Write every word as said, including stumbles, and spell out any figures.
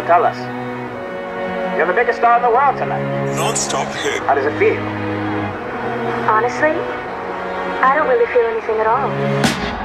So tell us. You're the biggest star in the world tonight. Non-stop hit. How does it feel? Honestly, I don't really feel anything at all.